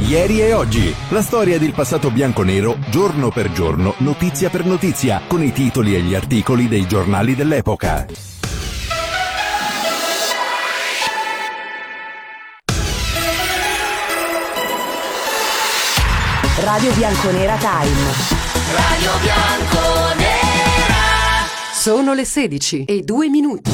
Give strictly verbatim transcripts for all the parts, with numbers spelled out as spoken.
Ieri e oggi, la storia del passato bianconero, giorno per giorno, notizia per notizia, con i titoli e gli articoli dei giornali dell'epoca. Radio Bianconera Time. Radio Bianconera. Sono le sedici e due minuti.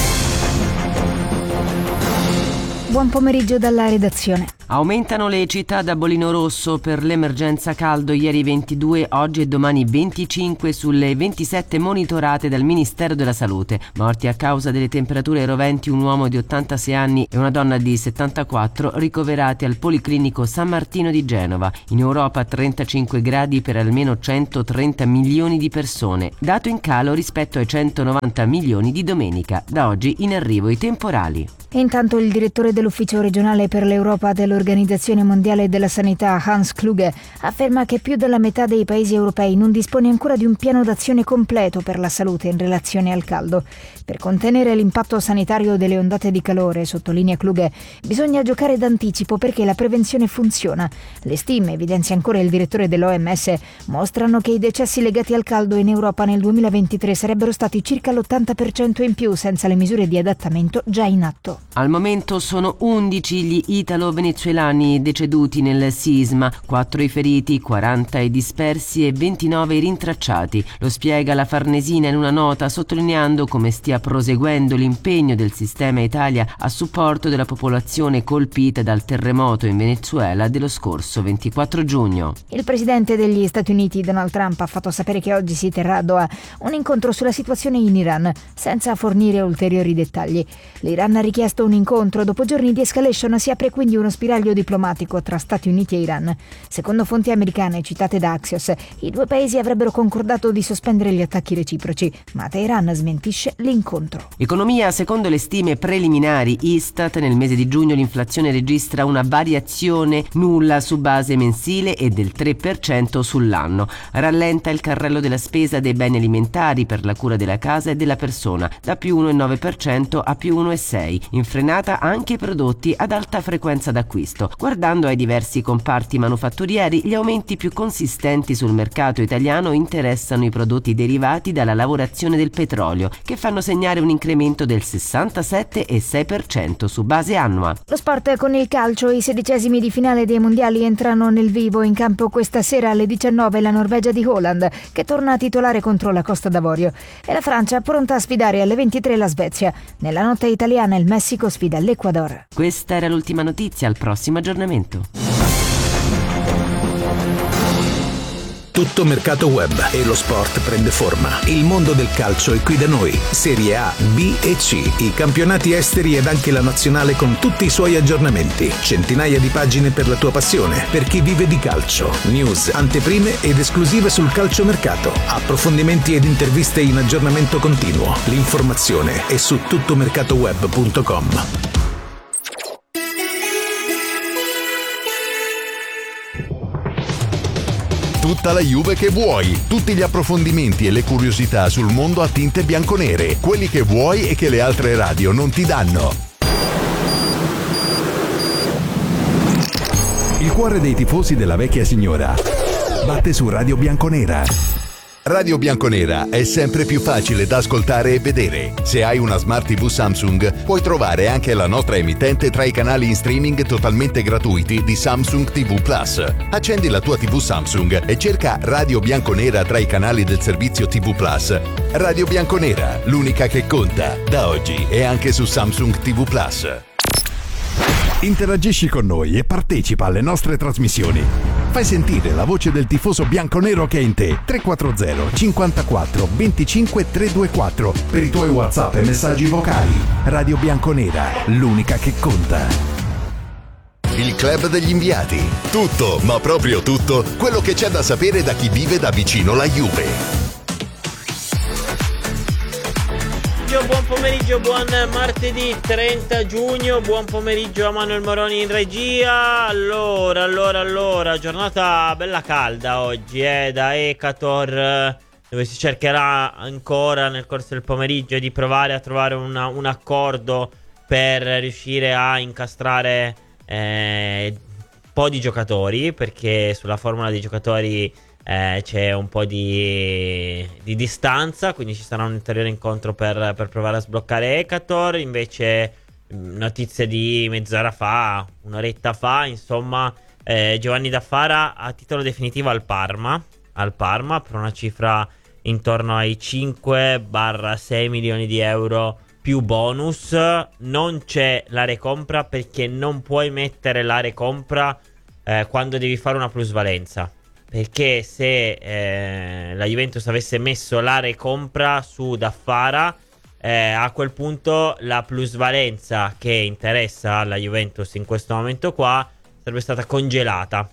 Buon pomeriggio dalla redazione. Aumentano le città da bollino rosso per l'emergenza caldo, ieri ventidue, oggi e domani venticinque sulle ventisette monitorate dal Ministero della Salute. Morti a causa delle temperature roventi un uomo di ottantasei anni e una donna di settantaquattro, ricoverati al Policlinico San Martino di Genova. In Europa trentacinque gradi per almeno centotrenta milioni di persone, dato in calo rispetto ai centonovanta milioni di domenica. Da oggi in arrivo i temporali. Intanto il direttore dell'Ufficio regionale per l'Europa dell'Organizzazione Mondiale della Sanità, Hans Kluge, afferma che più della metà dei paesi europei non dispone ancora di un piano d'azione completo per la salute in relazione al caldo. Per contenere l'impatto sanitario delle ondate di calore, sottolinea Kluge, bisogna giocare d'anticipo perché la prevenzione funziona. Le stime, evidenzia ancora il direttore dell'O M S, mostrano che i decessi legati al caldo in Europa nel duemilaventitré sarebbero stati circa l'ottanta per cento in più senza le misure di adattamento già in atto. Al momento sono undici gli italo-venezuelani deceduti nel sisma, quattro i feriti, quaranta i dispersi e ventinove i rintracciati. Lo spiega la Farnesina in una nota, sottolineando come stia proseguendo l'impegno del Sistema Italia a supporto della popolazione colpita dal terremoto in Venezuela dello scorso ventiquattro giugno. Il presidente degli Stati Uniti, Donald Trump, ha fatto sapere che oggi si terrà a Doha un incontro sulla situazione in Iran, senza fornire ulteriori dettagli. L'Iran ha richiesto un incontro, dopo giorni di escalation si apre quindi uno spiraglio diplomatico tra Stati Uniti e Iran. Secondo fonti americane citate da Axios, i due paesi avrebbero concordato di sospendere gli attacchi reciproci, ma Teheran smentisce l'incontro. Economia, secondo le stime preliminari Istat, nel mese di giugno l'inflazione registra una variazione nulla su base mensile e del tre per cento sull'anno. Rallenta il carrello della spesa dei beni alimentari per la cura della casa e della persona, da più uno virgola nove per cento a più uno virgola sei per cento. Infrenata anche i prodotti ad alta frequenza d'acquisto. Guardando ai diversi comparti manufatturieri, gli aumenti più consistenti sul mercato italiano interessano i prodotti derivati dalla lavorazione del petrolio, che fanno segnare un incremento del sessantasette virgola sei per cento su base annua. Lo sport con il calcio, i sedicesimi di finale dei mondiali entrano nel vivo. In campo questa sera alle diciannove la Norvegia di Haaland, che torna a titolare contro la Costa d'Avorio, e la Francia pronta a sfidare alle ventitré la Svezia. Nella notte italiana il Messico sfida l'Ecuador. Questa era l'ultima notizia, al prossimo aggiornamento. Tutto mercato web e lo sport prende forma. Il mondo del calcio è qui da noi. Serie A, B e C, i campionati esteri ed anche la nazionale con tutti i suoi aggiornamenti. Centinaia di pagine per la tua passione, per chi vive di calcio. News, anteprime ed esclusive sul calciomercato. Approfondimenti ed interviste in aggiornamento continuo. L'informazione è su tuttomercatoweb punto com. Tutta la Juve che vuoi, tutti gli approfondimenti e le curiosità sul mondo a tinte bianconere, quelli che vuoi e che le altre radio non ti danno. Il cuore dei tifosi della vecchia signora batte su Radio Bianconera. Radio Bianconera è sempre più facile da ascoltare e vedere. Se hai una Smart tivù Samsung, puoi trovare anche la nostra emittente tra i canali in streaming totalmente gratuiti di Samsung tivù Plus. Accendi la tua tivù Samsung e cerca Radio Bianconera tra i canali del servizio tivù Plus. Radio Bianconera, l'unica che conta, da oggi e anche su Samsung tivù Plus. Interagisci con noi e partecipa alle nostre trasmissioni. Fai sentire la voce del tifoso bianconero che è in te. tre quattro zero cinquantaquattro venticinque trecentoventiquattro per i tuoi WhatsApp e messaggi vocali. Radio Bianconera, l'unica che conta. Il club degli inviati. Tutto, ma proprio tutto, quello che c'è da sapere da chi vive da vicino la Juve. Buon pomeriggio, buon martedì trenta giugno, buon pomeriggio a Manuel Moroni in regia. Allora, allora, allora, giornata bella calda oggi, eh, da Ecator, dove si cercherà ancora nel corso del pomeriggio di provare a trovare una, un accordo per riuscire a incastrare eh, po' di giocatori, perché sulla formula dei giocatori eh, c'è un po' di, di distanza, quindi ci sarà un ulteriore incontro per, per provare a sbloccare Ekator. Invece notizie di mezz'ora fa, un'oretta fa, insomma, eh, Giovanni Daffara a titolo definitivo al Parma, al Parma per una cifra intorno ai cinque sei milioni di euro più bonus. Non c'è la recompra perché non puoi mettere la recompra eh, quando devi fare una plusvalenza, perché se eh, la Juventus avesse messo la recompra su Daffara, eh, a quel punto la plusvalenza che interessa alla Juventus in questo momento qua sarebbe stata congelata,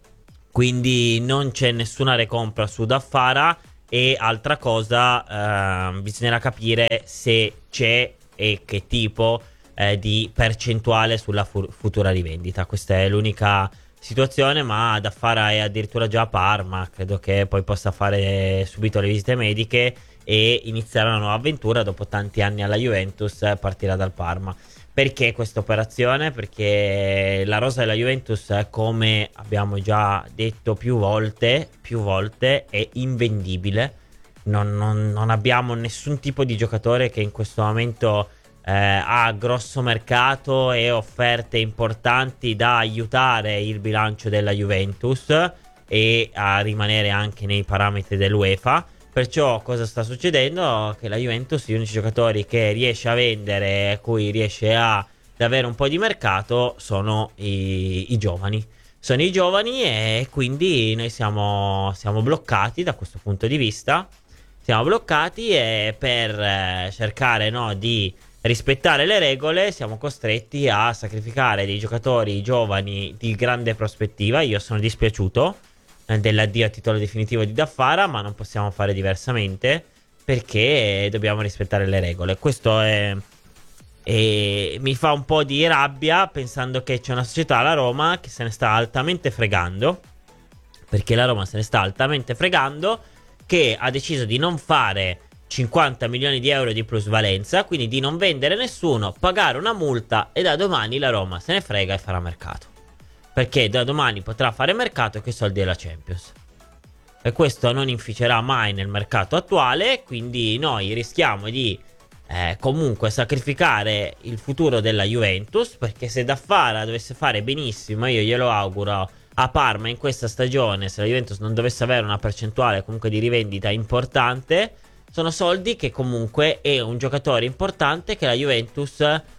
quindi non c'è nessuna recompra su Daffara. E altra cosa, eh, bisognerà capire se c'è e che tipo eh, di percentuale sulla fu- futura rivendita. Questa è l'unica situazione, ma Daffara è addirittura già a Parma, credo che poi possa fare subito le visite mediche e iniziare una nuova avventura. Dopo tanti anni alla Juventus partirà dal Parma. Perché questa operazione? Perché la rosa della Juventus, come abbiamo già detto più volte, più volte è invendibile. Non, non, non abbiamo nessun tipo di giocatore che in questo momento eh, ha grosso mercato e offerte importanti da aiutare il bilancio della Juventus e a rimanere anche nei parametri dell'UEFA. Perciò cosa sta succedendo? Che la Juventus, gli unici giocatori che riesce a vendere, a cui riesce a, ad avere un po' di mercato, sono i, i giovani. Sono i giovani e quindi noi siamo, siamo bloccati da questo punto di vista. Siamo bloccati e per eh, cercare no, di rispettare le regole siamo costretti a sacrificare dei giocatori giovani di grande prospettiva. Io sono dispiaciuto dell'addio a titolo definitivo di Daffara, ma non possiamo fare diversamente perché dobbiamo rispettare le regole. Questo è, è mi fa un po' di rabbia pensando che c'è una società, la Roma, che se ne sta altamente fregando, perché la Roma se ne sta altamente fregando, che ha deciso di non fare cinquanta milioni di euro di plusvalenza, quindi di non vendere nessuno, pagare una multa e da domani la Roma se ne frega e farà mercato. Perché da domani potrà fare mercato con i soldi della Champions. E questo non inficerà mai nel mercato attuale. Quindi noi rischiamo di eh, comunque sacrificare il futuro della Juventus. Perché se Daffara dovesse fare benissimo, io glielo auguro, a Parma in questa stagione, se la Juventus non dovesse avere una percentuale comunque di rivendita importante, sono soldi che comunque è un giocatore importante che la Juventus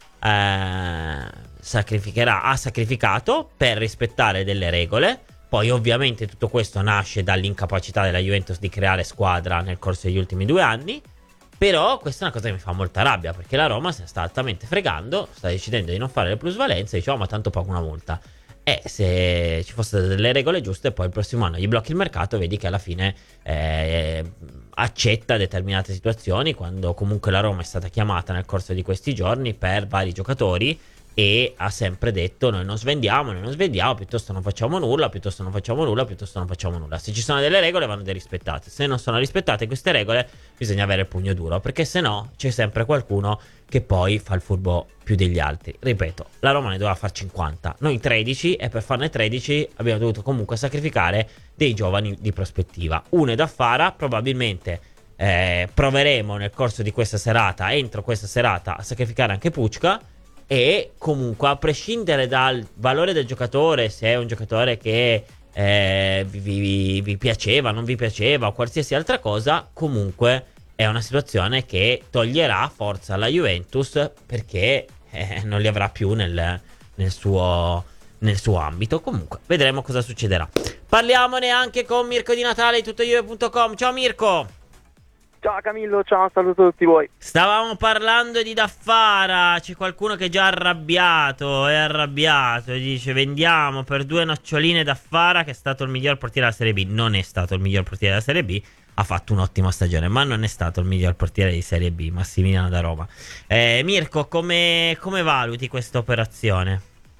eh, sacrificherà, ha sacrificato per rispettare delle regole. Poi ovviamente tutto questo nasce dall'incapacità della Juventus di creare squadra nel corso degli ultimi due anni. Però questa è una cosa che mi fa molta rabbia, perché la Roma se ne sta altamente fregando, sta decidendo di non fare le plusvalenze e dice: oh, ma tanto pago una multa. E se ci fossero delle regole giuste, poi il prossimo anno gli blocchi il mercato e vedi che alla fine eh, accetta determinate situazioni, quando comunque la Roma è stata chiamata nel corso di questi giorni per vari giocatori e ha sempre detto: noi non svendiamo, noi non svendiamo, piuttosto non facciamo nulla, piuttosto non facciamo nulla, piuttosto non facciamo nulla. Se ci sono delle regole vanno rispettate, se non sono rispettate queste regole bisogna avere il pugno duro, perché se no c'è sempre qualcuno che poi fa il furbo più degli altri. Ripeto, la Roma ne doveva far cinquanta, noi tredici, e per farne tredici abbiamo dovuto comunque sacrificare dei giovani di prospettiva. Uno è Daffara, probabilmente eh, proveremo nel corso di questa serata, entro questa serata, a sacrificare anche Pucca. E comunque, a prescindere dal valore del giocatore, se è un giocatore che eh, vi, vi, vi piaceva, non vi piaceva o qualsiasi altra cosa, comunque è una situazione che toglierà forza alla Juventus, perché eh, non li avrà più nel, nel, suo, nel suo ambito. Comunque vedremo cosa succederà. Parliamone anche con Mirko Di Natale di tuttojuve punto com. Ciao Mirko. Ciao Camillo, ciao, saluto tutti voi. Stavamo parlando di Daffara, c'è qualcuno che è già arrabbiato, è arrabbiato, e dice: vendiamo per due noccioline Daffara, che è stato il miglior portiere della Serie B. Non è stato il miglior portiere della Serie B, ha fatto un'ottima stagione, ma non è stato il miglior portiere di Serie B, Massimiliano da Roma. eh, Mirko, come, come valuti questa operazione?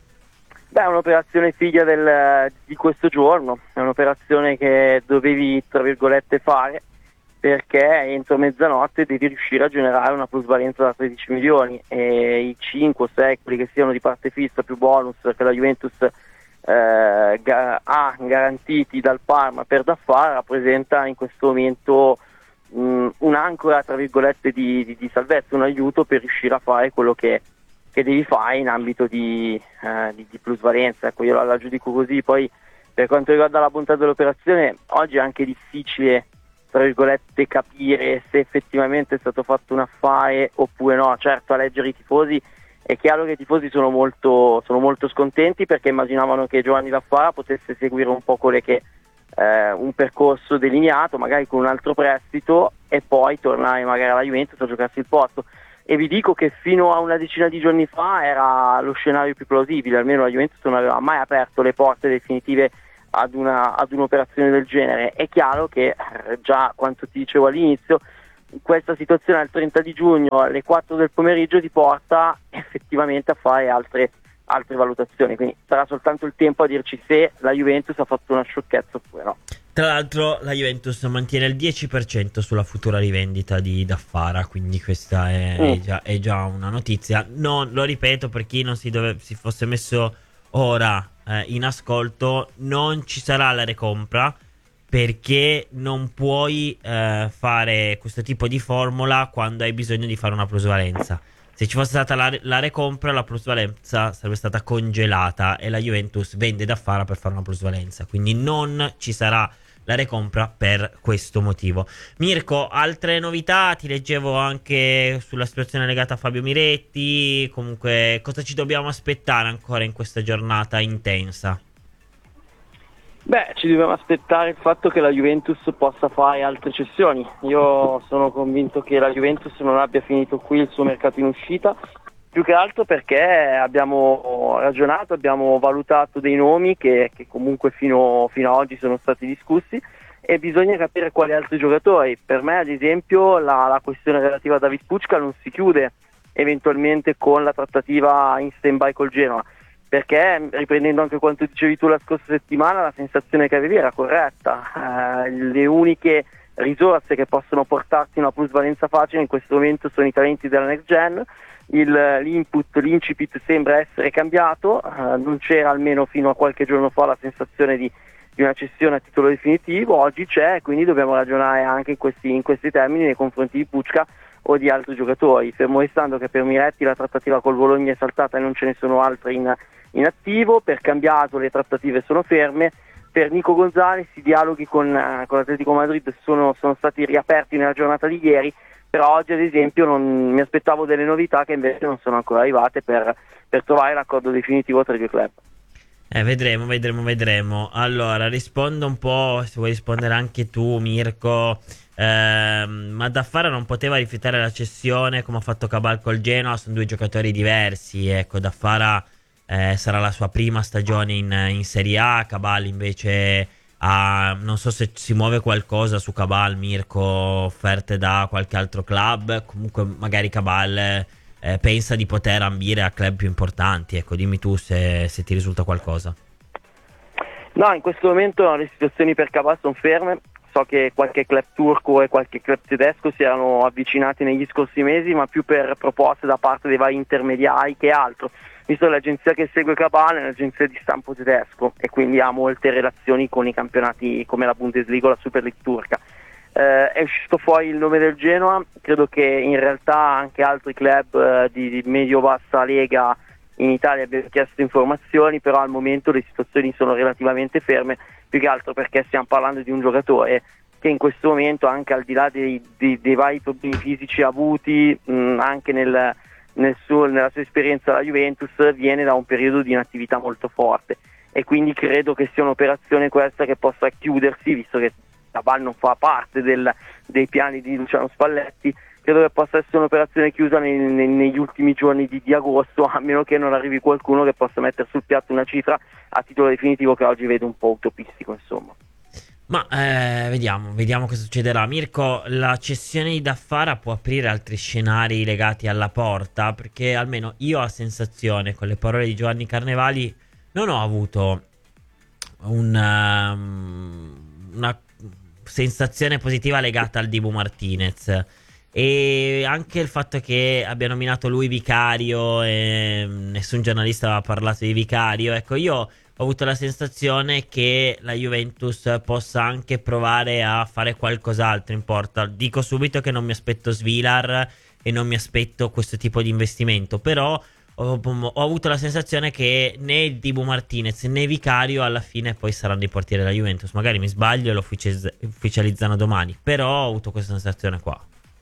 Beh, è un'operazione figlia del, di questo giorno, è un'operazione che dovevi, tra virgolette, fare, perché entro mezzanotte devi riuscire a generare una plusvalenza da tredici milioni, e i cinque o sei, quelli che siano di parte fissa più bonus che la Juventus eh, ga- ha garantiti dal Parma per Daffara rappresenta in questo momento mh, un'ancora tra virgolette di, di, di salvezza, un aiuto per riuscire a fare quello che, che devi fare in ambito di, eh, di, di plusvalenza. Ecco, io la, la giudico così. Poi per quanto riguarda la bontà dell'operazione, oggi è anche difficile tra virgolette capire se effettivamente è stato fatto un affare oppure no. Certo, a leggere i tifosi è chiaro che i tifosi sono molto, sono molto scontenti, perché immaginavano che Giovanni Daffara potesse seguire un po' quello che eh, un percorso delineato, magari con un altro prestito, e poi tornare magari alla Juventus a giocarsi il posto. E vi dico che fino a una decina di giorni fa era lo scenario più plausibile, almeno la Juventus non aveva mai aperto le porte definitive ad, una, ad un'operazione del genere. È chiaro che già, quanto ti dicevo all'inizio, questa situazione al trenta di giugno alle quattro del pomeriggio ti porta effettivamente a fare altre, altre valutazioni, quindi sarà soltanto il tempo a dirci se la Juventus ha fatto una sciocchezza oppure no. Tra l'altro la Juventus mantiene il dieci per cento sulla futura rivendita di Daffara, quindi questa è, Mm. è, già, è già una notizia. Non, lo ripeto per chi non si, dove, si fosse messo ora eh, in ascolto, non ci sarà la recompra, perché non puoi eh, fare questo tipo di formula quando hai bisogno di fare una plusvalenza. Se ci fosse stata la, la recompra, la plusvalenza sarebbe stata congelata e la Juventus vende Daffara per fare una plusvalenza, quindi non ci sarà la recompra per questo motivo. Mirko, altre novità? Ti leggevo anche sulla situazione legata a Fabio Miretti. Comunque, cosa ci dobbiamo aspettare ancora in questa giornata intensa? Beh, ci dobbiamo aspettare il fatto che la Juventus possa fare altre cessioni. Io sono convinto che la Juventus non abbia finito qui il suo mercato in uscita, più che altro perché abbiamo ragionato, abbiamo valutato dei nomi che, che comunque fino, fino ad oggi sono stati discussi, e bisogna capire quali altri giocatori. Per me, ad esempio, la, la questione relativa a David Pucca non si chiude eventualmente con la trattativa in stand-by col Genoa, perché, riprendendo anche quanto dicevi tu la scorsa settimana, la sensazione che avevi era corretta. Eh, le uniche risorse che possono portarti una plusvalenza facile in questo momento sono i talenti della next gen. Il, l'input, l'incipit sembra essere cambiato, eh, non c'era almeno fino a qualche giorno fa la sensazione di, di una cessione a titolo definitivo. Oggi c'è, quindi dobbiamo ragionare anche in questi, in questi termini nei confronti di Pucca o di altri giocatori, fermo restando che per Miretti la trattativa col Bologna è saltata e non ce ne sono altre in, in attivo. Per Cambiato le trattative sono ferme. Per Nico Gonzalez i dialoghi con, uh, con l'Atletico Madrid sono, sono stati riaperti nella giornata di ieri, però oggi ad esempio non, mi aspettavo delle novità che invece non sono ancora arrivate per, per trovare l'accordo definitivo tra i due club. Eh, vedremo, vedremo, vedremo. Allora, rispondo un po', se vuoi rispondere anche tu, Mirko. Eh, ma Daffara non poteva rifiutare la cessione come ha fatto Cabal col Genoa, sono due giocatori diversi. Ecco, Daffara eh, sarà la sua prima stagione in, in Serie A, Cabal invece ha, non so se si muove qualcosa su Cabal, Mirko, offerte da qualche altro club. Comunque magari Cabal eh, pensa di poter ambire a club più importanti. Ecco, dimmi tu se, se ti risulta qualcosa. No, in questo momento le situazioni per Cabal sono ferme. So che qualche club turco e qualche club tedesco si erano avvicinati negli scorsi mesi, ma più per proposte da parte dei vari intermediari che altro. Visto che l'agenzia che segue Cabal è un'agenzia di stampo tedesco e quindi ha molte relazioni con i campionati come la Bundesliga o la Super League turca. Eh, è uscito fuori il nome del Genoa, credo che in realtà anche altri club eh, di, di medio-bassa lega in Italia abbiano chiesto informazioni, però al momento le situazioni sono relativamente ferme, più che altro perché stiamo parlando di un giocatore che in questo momento, anche al di là dei, dei, dei vari problemi fisici avuti mh, anche nel, nel suo, nella sua esperienza alla Juventus, viene da un periodo di inattività molto forte, e quindi credo che sia un'operazione questa che possa chiudersi, visto che Cabal non fa parte del, dei piani di Luciano Spalletti. Credo che possa essere un'operazione chiusa nei, nei, negli ultimi giorni di, di agosto, a meno che non arrivi qualcuno che possa mettere sul piatto una cifra a titolo definitivo, che oggi vedo un po' utopistico, insomma. Ma eh, vediamo, vediamo cosa succederà. Mirko, la cessione di Daffara può aprire altri scenari legati alla porta? Perché almeno io ho la sensazione, con le parole di Giovanni Carnevali, non ho avuto una, una sensazione positiva legata al Dibu Martinez. E anche il fatto che abbia nominato lui vicario e nessun giornalista aveva parlato di vicario. Ecco, io ho avuto la sensazione che la Juventus possa anche provare a fare qualcos'altro in porta. Dico subito che non mi aspetto Svilar e non mi aspetto questo tipo di investimento, però ho, ho avuto la sensazione che né il Dibu Martinez né Vicario alla fine poi saranno i portieri della Juventus. Magari mi sbaglio e lo uffici- ufficializzano domani, però ho avuto questa sensazione qua.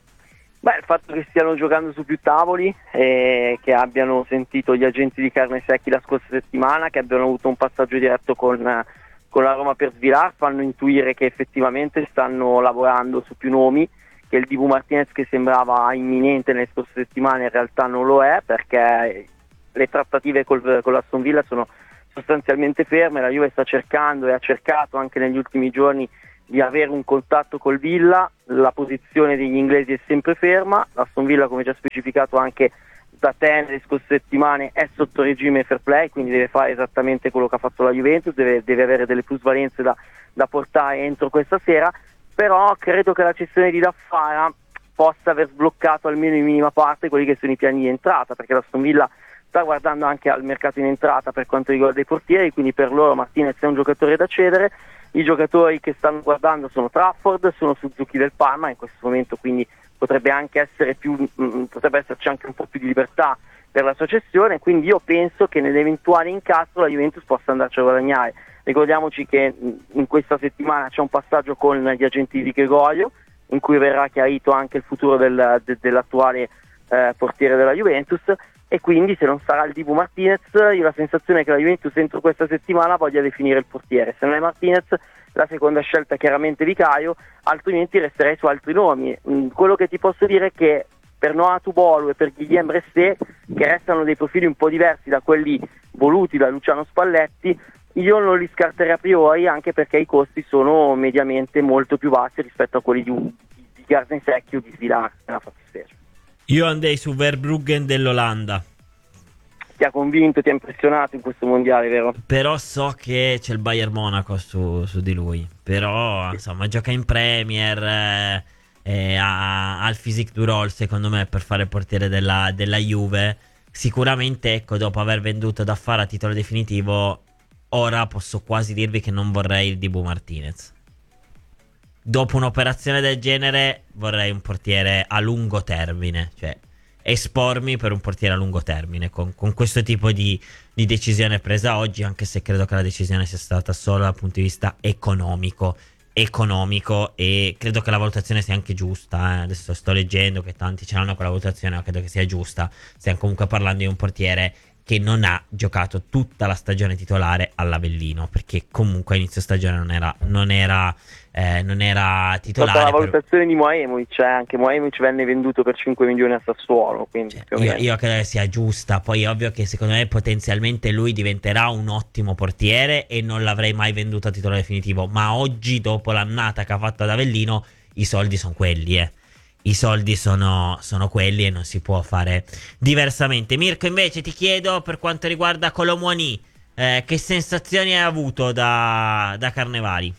Beh, il fatto che stiano giocando su più tavoli e che abbiano sentito gli agenti di carne secchi la scorsa settimana, che abbiano avuto un passaggio diretto con, con la Roma per Svilar, fanno intuire che effettivamente stanno lavorando su più nomi, che il Dibu Martinez, che sembrava imminente nelle scorse settimane, in realtà non lo è, perché le trattative col, con l'Aston Villa sono sostanzialmente ferme. La Juve sta cercando e ha cercato anche negli ultimi giorni di avere un contatto col Villa. La posizione degli inglesi è sempre ferma. l'Aston Villa, come già specificato anche da te nelle scorse settimane, è sotto regime fair play, quindi deve fare esattamente quello che ha fatto la Juventus, deve, deve avere delle plusvalenze da, da portare entro questa sera. Però credo che la cessione di Daffara possa aver sbloccato almeno in minima parte quelli che sono i piani di entrata, perché l'Aston Villa sta guardando anche al mercato in entrata per quanto riguarda i portieri, quindi per loro Martinez è un giocatore da cedere. I giocatori che stanno guardando sono Trafford, sono Suzuki del Parma in questo momento, quindi potrebbe anche essere più mh, potrebbe esserci anche un po' più di libertà per la sua cessione, quindi io penso che nell'eventuale incastro la Juventus possa andarci a guadagnare. Ricordiamoci che mh, in questa settimana c'è un passaggio con gli agenti di Gregorio, in cui verrà chiarito anche il futuro del, de, dell'attuale eh, portiere della Juventus, e quindi se non sarà il Dibu Martinez, io ho la sensazione che la Juventus entro questa settimana voglia definire il portiere. Se non è Martinez, la seconda scelta è chiaramente Vicario, altrimenti resterei su altri nomi. Mm, quello che ti posso dire è che per Noah Tubolu e per Guillaume Bresset, che restano dei profili un po' diversi da quelli voluti da Luciano Spalletti, io non li scarterei a priori, anche perché i costi sono mediamente molto più bassi rispetto a quelli di, di Gartensecchi o di Svilar nella fattispecie. Io andrei su Verbruggen dell'Olanda. Ti ha convinto, ti ha impressionato in questo mondiale, vero? Però so che c'è il Bayern Monaco su, su di lui. Però insomma gioca in Premier, eh, eh, ha, ha il physique du role secondo me per fare il portiere della, della Juve. Sicuramente, ecco, dopo aver venduto Daffara a titolo definitivo, ora posso quasi dirvi che non vorrei il Dibu Martinez. Dopo un'operazione del genere vorrei un portiere a lungo termine, cioè espormi per un portiere a lungo termine con, con questo tipo di, di decisione presa oggi, anche se credo che la decisione sia stata solo dal punto di vista economico economico e credo che la valutazione sia anche giusta, eh. Adesso sto leggendo che tanti ce l'hanno quella valutazione, ma credo che sia giusta. Stiamo comunque parlando di un portiere che non ha giocato tutta la stagione titolare all'Avellino, perché comunque a inizio stagione non era non era, eh, non era titolare. La per... valutazione di Moemovic, cioè anche Moemovic venne venduto per cinque milioni a Sassuolo, quindi cioè, io, io credo che sia giusta. Poi è ovvio che secondo me potenzialmente lui diventerà un ottimo portiere e non l'avrei mai venduto a titolo definitivo, ma oggi, dopo l'annata che ha fatto ad Avellino, i soldi sono quelli, eh I soldi sono, sono quelli e non si può fare diversamente. Mirko, invece ti chiedo, per quanto riguarda Kolo Muani, eh, che sensazioni hai avuto da, da Carnevali?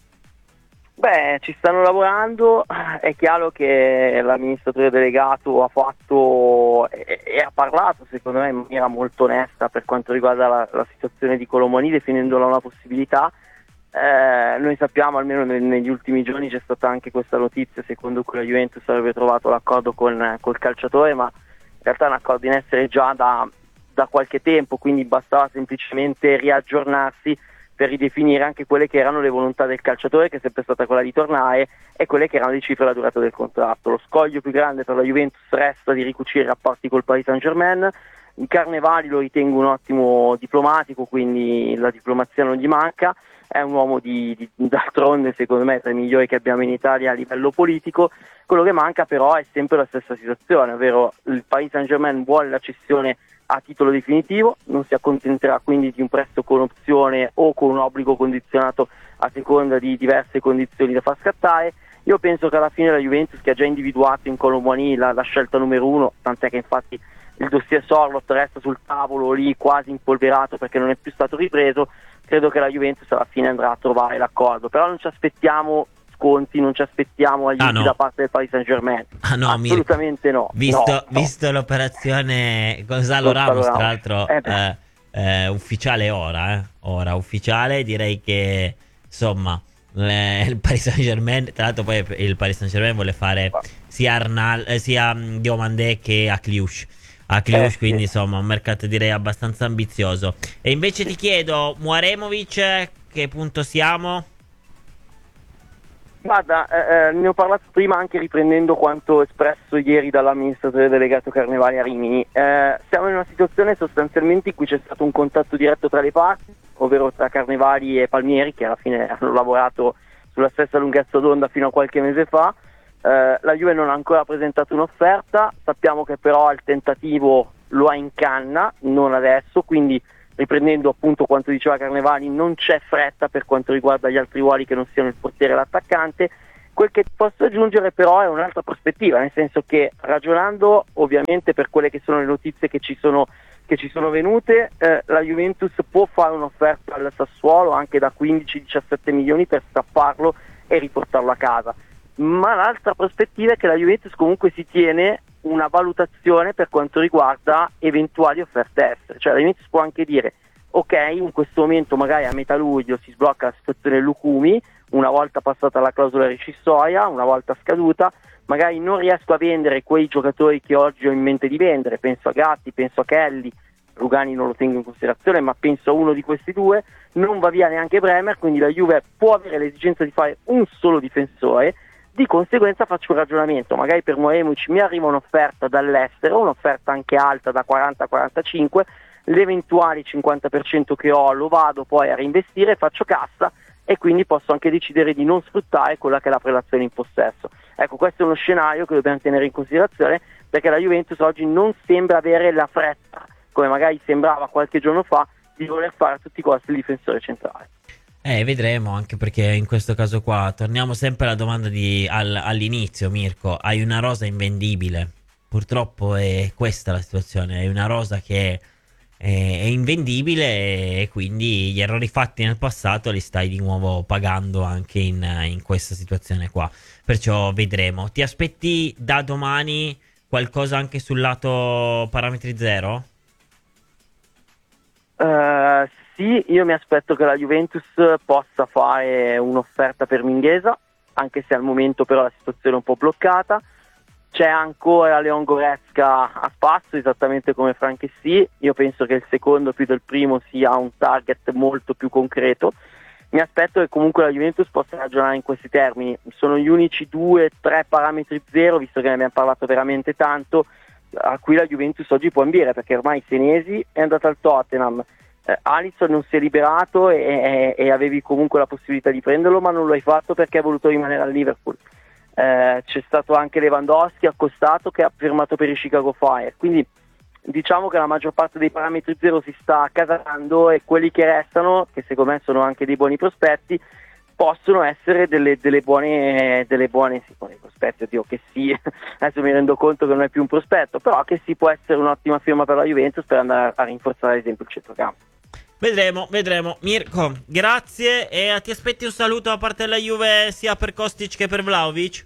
Beh, ci stanno lavorando. È chiaro che l'amministratore delegato ha fatto e, e ha parlato, secondo me, in maniera molto onesta per quanto riguarda la, la situazione di Kolo Muani, definendola una possibilità. Eh, noi sappiamo, almeno neg- negli ultimi giorni c'è stata anche questa notizia secondo cui la Juventus avrebbe trovato l'accordo con col calciatore, ma in realtà è un accordo in essere già da, da qualche tempo, quindi bastava semplicemente riaggiornarsi per ridefinire anche quelle che erano le volontà del calciatore, che è sempre stata quella di tornare, e quelle che erano le cifre e la durata del contratto. Lo scoglio più grande per la Juventus resta di ricucire i rapporti col Paris Saint-Germain. In Carnevali lo ritengo un ottimo diplomatico, quindi la diplomazia non gli manca. È un uomo di, di d'altronde, secondo me, tra i migliori che abbiamo in Italia a livello politico. Quello che manca però è sempre la stessa situazione, ovvero il Paris Saint-Germain vuole la cessione a titolo definitivo, non si accontenterà quindi di un prestito con opzione o con un obbligo condizionato a seconda di diverse condizioni da far scattare. Io penso che alla fine la Juventus, che ha già individuato in Kolo Muani la, la scelta numero uno, tant'è che infatti il dossier Sorloth resta sul tavolo lì quasi impolverato perché non è più stato ripreso, credo che la Juventus alla fine andrà a trovare l'accordo. Però non ci aspettiamo sconti, non ci aspettiamo aiuti ah, no. da parte del Paris Saint-Germain. Ah, no, assolutamente no. Visto, no, visto no. l'operazione Gonzalo Ramos, tra l'altro, eh eh, eh, ufficiale ora, eh. Ora ufficiale, direi che insomma le, il Paris Saint-Germain, tra l'altro poi il Paris Saint-Germain vuole fare sia Arnal, eh, sia Diomandé che Akliouche. A Cluj, eh, quindi sì. Insomma un mercato direi abbastanza ambizioso. E invece ti chiedo, Mouaremovic, che punto siamo? Guarda, eh, ne ho parlato prima anche riprendendo quanto espresso ieri dall'amministratore delegato Carnevali a Rimini. Eh, siamo in una situazione sostanzialmente in cui c'è stato un contatto diretto tra le parti, ovvero tra Carnevali e Palmieri, che alla fine hanno lavorato sulla stessa lunghezza d'onda fino a qualche mese fa. Uh, la Juve non ha ancora presentato un'offerta, sappiamo che però il tentativo lo ha in canna, non adesso, quindi riprendendo appunto quanto diceva Carnevali, non c'è fretta per quanto riguarda gli altri ruoli che non siano il portiere e l'attaccante. Quel che posso aggiungere però è un'altra prospettiva, nel senso che ragionando ovviamente per quelle che sono le notizie che ci sono, che ci sono venute, eh, la Juventus può fare un'offerta al Sassuolo anche da quindici diciassette milioni per strapparlo e riportarlo a casa. Ma l'altra prospettiva è che la Juventus comunque si tiene una valutazione per quanto riguarda eventuali offerte estere, cioè la Juventus può anche dire ok, in questo momento magari a metà luglio si sblocca la situazione Lucumi, una volta passata la clausola rescissoria, una volta scaduta, magari non riesco a vendere quei giocatori che oggi ho in mente di vendere, penso a Gatti, penso a Kelly, Rugani non lo tengo in considerazione, ma penso a uno di questi due, non va via neanche Bremer, quindi la Juve può avere l'esigenza di fare un solo difensore. Di conseguenza faccio un ragionamento, magari per Mouaremovic mi arriva un'offerta dall'estero, un'offerta anche alta da quaranta a quarantacinque, l'eventuale cinquanta per cento che ho lo vado poi a reinvestire, faccio cassa e quindi posso anche decidere di non sfruttare quella che è la prelazione in possesso. Ecco, questo è uno scenario che dobbiamo tenere in considerazione, perché la Juventus oggi non sembra avere la fretta, come magari sembrava qualche giorno fa, di voler fare a tutti i costi il difensore centrale. Eh, vedremo, anche perché in questo caso qua torniamo sempre alla domanda di, al, all'inizio, Mirko. Hai una rosa invendibile. Purtroppo è questa la situazione. Hai una rosa che è, è invendibile e quindi gli errori fatti nel passato li stai di nuovo pagando anche in, in questa situazione qua. Perciò vedremo. Ti aspetti da domani qualcosa anche sul lato parametri zero? Uh, sì, io mi aspetto che la Juventus possa fare un'offerta per Minghesa, anche se al momento però la situazione è un po' bloccata. C'è ancora Leon Goretzka a spasso, esattamente come Franchessy. Io penso che il secondo più del primo sia un target molto più concreto. Mi aspetto che comunque la Juventus possa ragionare in questi termini. Sono gli unici due, tre parametri zero, visto che ne abbiamo parlato veramente tanto, a cui la Juventus oggi può ambire, perché ormai Senesi è andato al Tottenham, eh, Alisson non si è liberato e, e, e avevi comunque la possibilità di prenderlo, ma non lo hai fatto perché hai voluto rimanere al Liverpool. Eh, c'è stato anche Lewandowski accostato che ha firmato per i Chicago Fire, quindi diciamo che la maggior parte dei parametri zero si sta accasando e quelli che restano, che secondo me sono anche dei buoni prospetti, possono essere delle, delle buone delle buone sì, buoni prospetti, oddio che sì, adesso mi rendo conto che non è più un prospetto, però che sì, può essere un'ottima firma per la Juventus per andare a rinforzare ad esempio il centrocampo. Vedremo, vedremo. Mirko, grazie e ti aspetti un saluto da parte della Juve sia per Kostic che per Vlahovic?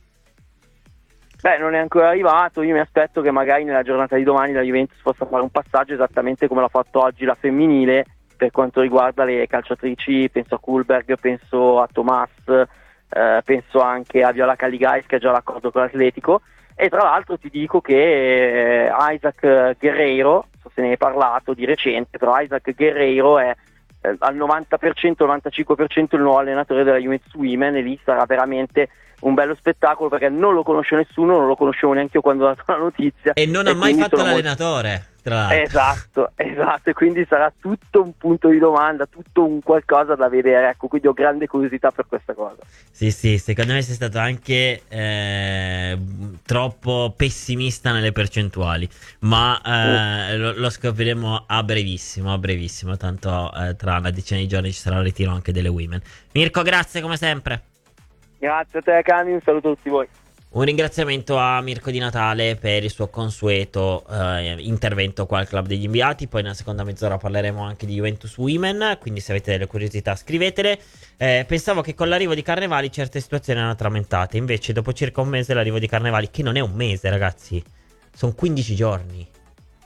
Beh, non è ancora arrivato, io mi aspetto che magari nella giornata di domani la Juventus possa fare un passaggio esattamente come l'ha fatto oggi la femminile, per quanto riguarda le calciatrici, penso a Kulberg, penso a Tomas, eh, penso anche a Viola Caligais che ha già l'accordo con l'Atletico, e tra l'altro ti dico che eh, Isaac Guerreiro, so se ne è parlato di recente, però Isaac Guerreiro è eh, al novanta per cento, novantacinque per cento il nuovo allenatore della Juventus Women, e lì sarà veramente un bello spettacolo perché non lo conosce nessuno, non lo conoscevo neanche io quando ho dato la notizia. E non e ha mai fatto l'allenatore, molto... tra l'altro. Esatto, esatto, e quindi sarà tutto un punto di domanda, tutto un qualcosa da vedere, ecco, quindi ho grande curiosità per questa cosa. Sì, sì, secondo me sei stato anche eh, troppo pessimista nelle percentuali, ma eh, lo, lo scopriremo a brevissimo, a brevissimo, tanto eh, tra una decina di giorni ci sarà il ritiro anche delle women. Mirko, grazie come sempre. Grazie a te Cani, un saluto a tutti voi. Un ringraziamento a Mirko Di Natale per il suo consueto eh, intervento qua al Club degli Inviati. Poi nella seconda mezz'ora parleremo anche di Juventus Women, quindi se avete delle curiosità scrivetele. Eh, pensavo che con l'arrivo di Carnevali certe situazioni erano trammentate, invece dopo circa un mese l'arrivo di Carnevali, che non è un mese ragazzi, sono quindici giorni.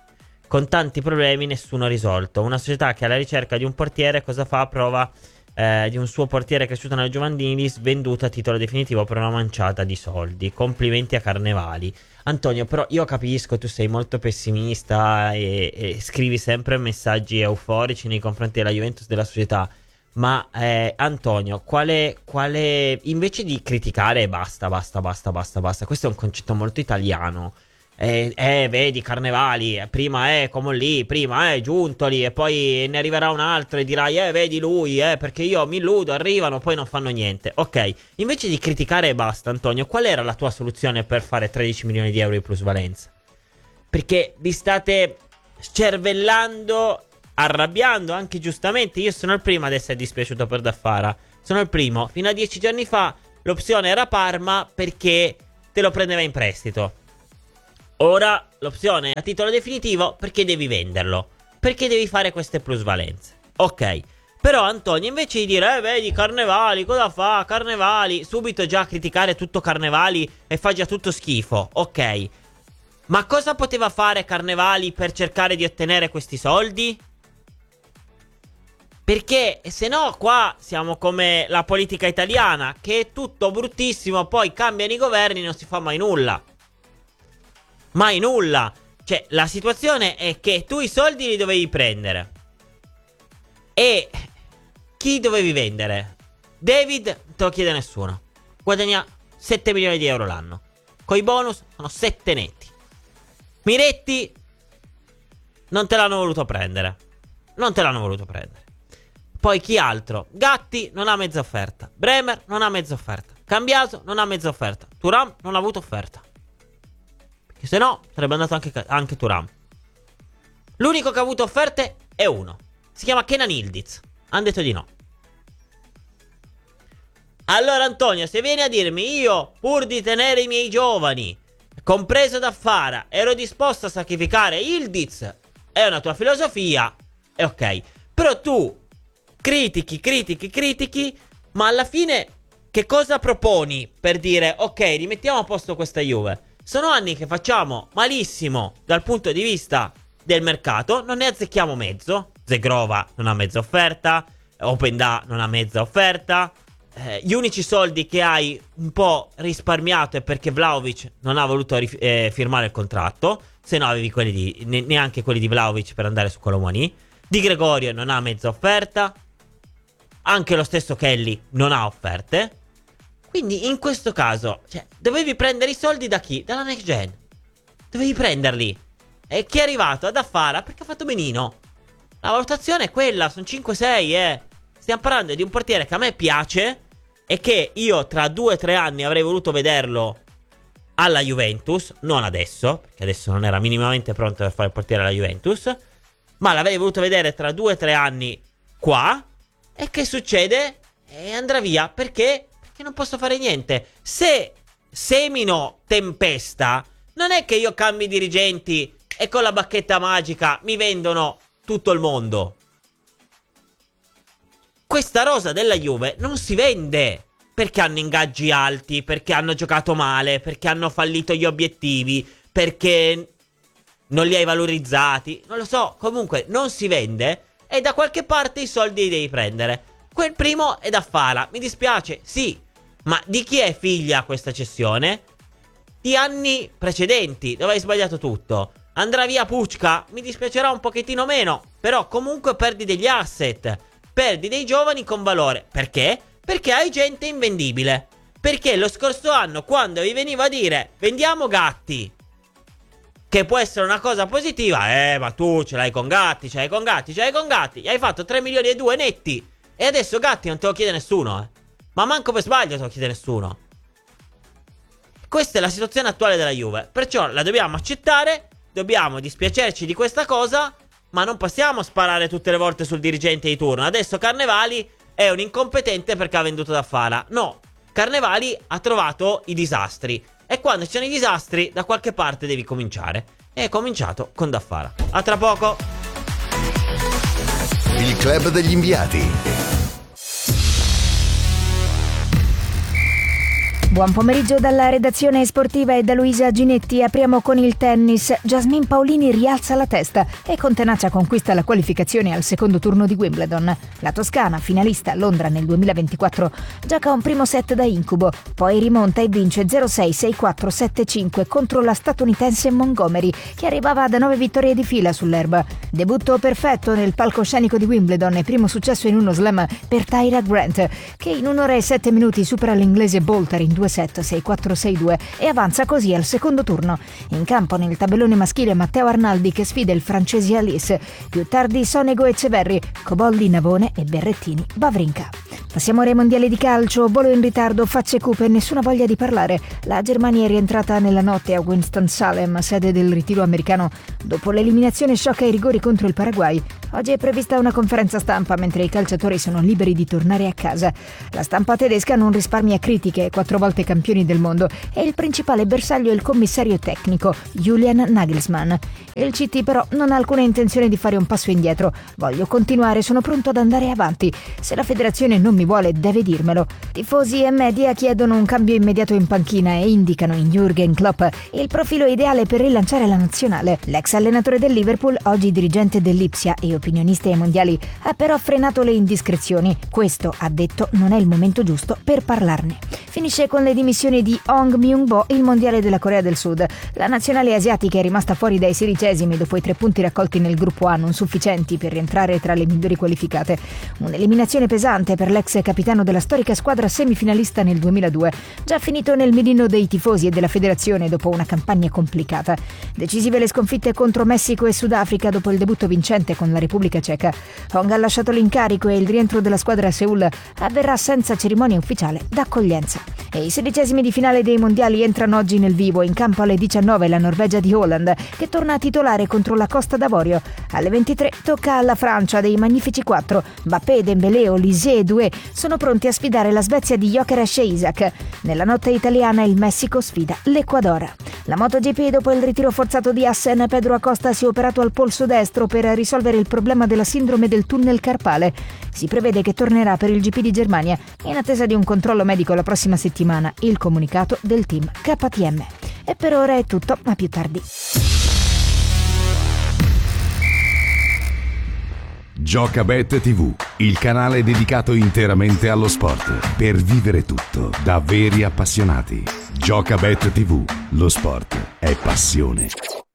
con tanti problemi nessuno risolto. Una società che è alla ricerca di un portiere cosa fa? Prova eh, di un suo portiere cresciuto nelle giovanili, svenduto a titolo definitivo per una manciata di soldi. Complimenti a Carnevali. Antonio, però io capisco, tu sei molto pessimista e, e scrivi sempre messaggi euforici nei confronti della Juventus, della società. Ma eh, Antonio, quale, quale invece di criticare basta, basta, basta, basta, basta. Questo è un concetto molto italiano. Eh, eh vedi Carnevali, prima è come lì, prima è Giuntoli e poi ne arriverà un altro e dirai eh vedi lui, eh perché io mi illudo, arrivano poi non fanno niente. Ok, invece di criticare e basta, Antonio, qual era la tua soluzione per fare tredici milioni di euro di plusvalenza? Perché vi state scervellando, arrabbiando anche giustamente. Io sono il primo ad essere dispiaciuto per Daffara, sono il primo. Fino a dieci giorni fa l'opzione era Parma perché te lo prendeva in prestito. Ora l'opzione è a titolo definitivo perché devi venderlo, perché devi fare queste plusvalenze. Ok, però Antonio, invece di dire eh vedi Carnevali, cosa fa Carnevali, subito già criticare tutto Carnevali e fa già tutto schifo. Ok, ma cosa poteva fare Carnevali per cercare di ottenere questi soldi? Perché se no qua siamo come la politica italiana, che è tutto bruttissimo, poi cambiano i governi e non si fa mai nulla. Mai nulla. Cioè la situazione è che tu i soldi li dovevi prendere e chi dovevi vendere? David te lo chiede nessuno, guadagna sette milioni di euro l'anno, coi bonus sono sette netti. Miretti non te l'hanno voluto prendere, non te l'hanno voluto prendere. Poi chi altro? Gatti non ha mezza offerta, Bremer non ha mezza offerta, Cambiaso non ha mezza offerta, Thuram non ha avuto offerta. Che se no sarebbe andato anche, anche Thuram. L'unico che ha avuto offerte è uno, si chiama Kenan Yildiz. Hanno detto di no. Allora Antonio, se vieni a dirmi io, pur di tenere i miei giovani, compreso Daffara, ero disposto a sacrificare Yildiz, è una tua filosofia, è ok. Però tu critichi, critichi, critichi, ma alla fine che cosa proponi per dire ok, rimettiamo a posto questa Juve? Sono anni che facciamo malissimo dal punto di vista del mercato, non ne azzecchiamo mezzo. Zegrova non ha mezza offerta, Openda non ha mezza offerta, eh, gli unici soldi che hai un po' risparmiato è perché Vlahovic non ha voluto rif- eh, firmare il contratto, se no avevi quelli di, ne- neanche quelli di Vlahovic per andare su Colomoni. Di Gregorio non ha mezza offerta, anche lo stesso Kelly non ha offerte. Quindi in questo caso, cioè, dovevi prendere i soldi da chi? Dalla next gen. Dovevi prenderli. E chi è arrivato? Ad Affara perché ha fatto benino. La valutazione è quella, sono cinque sei, eh. Stiamo parlando di un portiere che a me piace e che io tra due tre anni avrei voluto vederlo alla Juventus, non adesso, perché adesso non era minimamente pronto per fare il portiere alla Juventus, ma l'avrei voluto vedere tra due tre anni qua. E che succede? E andrà via, perché? Che non posso fare niente. Se semino tempesta, non è che io cambi dirigenti e con la bacchetta magica mi vendono tutto il mondo. Questa rosa della Juve non si vende perché hanno ingaggi alti, perché hanno giocato male, perché hanno fallito gli obiettivi, perché non li hai valorizzati. Non lo so, comunque non si vende e da qualche parte i soldi li devi prendere. Quel primo è Daffara, mi dispiace, sì. Ma di chi è figlia questa cessione? Di anni precedenti, dove hai sbagliato tutto. Andrà via Pucca, mi dispiacerà un pochettino meno, però comunque perdi degli asset, perdi dei giovani con valore. Perché? Perché hai gente invendibile. Perché lo scorso anno, quando vi veniva a dire vendiamo Gatti, che può essere una cosa positiva, eh ma tu ce l'hai con Gatti, ce l'hai con Gatti, ce l'hai con Gatti, gli hai fatto tre milioni e due netti e adesso Gatti non te lo chiede nessuno, eh. Ma manco per sbaglio te lo chiede nessuno. Questa è la situazione attuale della Juve. Perciò la dobbiamo accettare. Dobbiamo dispiacerci di questa cosa, ma non possiamo sparare tutte le volte sul dirigente di turno. Adesso Carnevali è un incompetente perché ha venduto Daffara. No, Carnevali ha trovato i disastri. E quando ci sono i disastri, da qualche parte devi cominciare. E è cominciato con Daffara. A tra poco. Il club degli inviati. Buon pomeriggio dalla redazione sportiva e da Luisa Ginetti. Apriamo con il tennis. Jasmine Paolini rialza la testa e con tenacia conquista la qualificazione al secondo turno di Wimbledon. La toscana, finalista a Londra nel duemilaventiquattro, gioca un primo set da incubo, poi rimonta e vince zero sei, sei quattro, sette cinque contro la statunitense Montgomery, che arrivava da nove vittorie di fila sull'erba. Debutto perfetto nel palcoscenico di Wimbledon e primo successo in uno slam per Tyra Grant, che in un'ora e sette minuti supera l'inglese Bolter in due set, sei quattro sei due, e avanza così al secondo turno. In campo nel tabellone maschile Matteo Arnaldi che sfida il francese Alice, più tardi Sonego e Ceverri, Coboldi Navone e Berrettini Wawrinka. Passiamo ora ai mondiali di calcio. Volo in ritardo, facce cupe e nessuna voglia di parlare. La Germania è rientrata nella notte a Winston-Salem, sede del ritiro americano, dopo l'eliminazione sciocca ai rigori contro il Paraguay. Oggi è prevista una conferenza stampa mentre i calciatori sono liberi di tornare a casa. La stampa tedesca non risparmia critiche, quattro volte campioni del mondo, e il principale bersaglio è il commissario tecnico, Julian Nagelsmann. Il C T però non ha alcuna intenzione di fare un passo indietro. Voglio continuare, sono pronto ad andare avanti. Se la federazione non mi vuole, deve dirmelo. Tifosi e media chiedono un cambio immediato in panchina e indicano in Jürgen Klopp il profilo ideale per rilanciare la nazionale. L'ex allenatore del Liverpool, oggi dirigente dell'Ipsia e opinionista ai mondiali, ha però frenato le indiscrezioni. Questo, ha detto, non è il momento giusto per parlarne. Finisce con le dimissioni di Hong Myung-bo, il mondiale della Corea del Sud. La nazionale asiatica è rimasta fuori dai sedicesimi dopo i tre punti raccolti nel gruppo A, non sufficienti per rientrare tra le migliori qualificate. Un'eliminazione pesante per l'ex capitano della storica squadra semifinalista nel duemiladue, già finito nel mirino dei tifosi e della federazione dopo una campagna complicata. Decisive le sconfitte contro Messico e Sudafrica dopo il debutto vincente con la Repubblica Ceca. Hong ha lasciato l'incarico e il rientro della squadra a Seul avverrà senza cerimonia ufficiale d'accoglienza. E i sedicesimi di finale dei mondiali entrano oggi nel vivo. In campo alle diciannove la Norvegia di Haaland, che torna a titolare contro la Costa d'Avorio. Alle ventitré tocca alla Francia dei Magnifici quattro. Mbappé, Dembélé, Olise e Doué sono pronti a sfidare la Svezia di Gyökeres e Isaac. Nella notte italiana il Messico sfida l'Ecuador. La MotoGP, dopo il ritiro forzato di Assen, Pedro Acosta si è operato al polso destro per risolvere il problema della sindrome del tunnel carpale. Si prevede che tornerà per il G P di Germania in attesa di un controllo medico la prossima settimana. Il comunicato del team K T M. E per ora è tutto, a più tardi. Giocabet tivù, il canale dedicato interamente allo sport, per vivere tutto da veri appassionati. Giocabet tivù, lo sport è passione.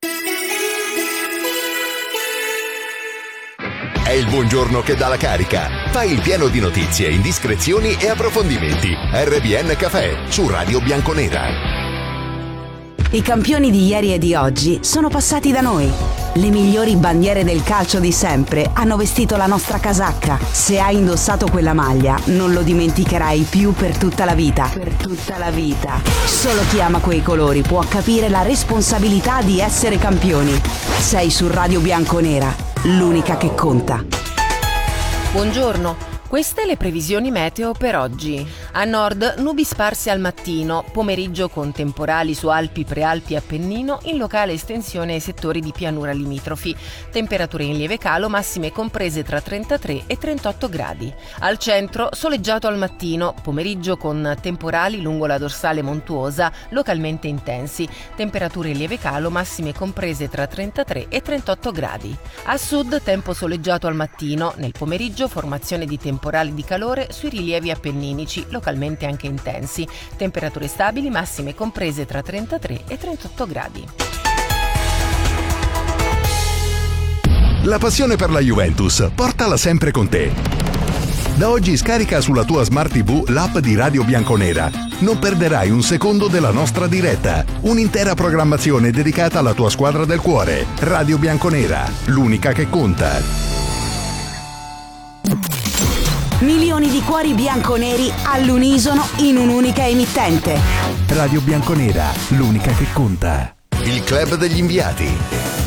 È il buongiorno che dà la carica. Fai il pieno di notizie, indiscrezioni e approfondimenti. R B N Café su Radio Bianconera. I campioni di ieri e di oggi sono passati da noi. Le migliori bandiere del calcio di sempre hanno vestito la nostra casacca. Se hai indossato quella maglia, non lo dimenticherai più per tutta la vita. Per tutta la vita. Solo chi ama quei colori può capire la responsabilità di essere campioni. Sei su Radio Bianconera, l'unica che conta. Buongiorno. Queste le previsioni meteo per oggi. A nord nubi sparse al mattino, pomeriggio con temporali su Alpi, Prealpi e Appennino, in locale estensione ai settori di pianura limitrofi. Temperature in lieve calo, massime comprese tra trentatré e trentotto gradi. Al centro soleggiato al mattino, pomeriggio con temporali lungo la dorsale montuosa, localmente intensi. Temperature in lieve calo, massime comprese tra trentatré e trentotto gradi. A sud tempo soleggiato al mattino, nel pomeriggio formazione di temporali temporali di calore sui rilievi appenninici, localmente anche intensi. Temperature stabili, massime comprese tra trentatré e trentotto gradi. La passione per la Juventus, portala sempre con te. Da oggi scarica sulla tua Smart tivù l'app di Radio Bianconera. Non perderai un secondo della nostra diretta. Un'intera programmazione dedicata alla tua squadra del cuore. Radio Bianconera, l'unica che conta. Milioni di cuori bianconeri all'unisono in un'unica emittente. Radio Bianconera, l'unica che conta. Il club degli inviati.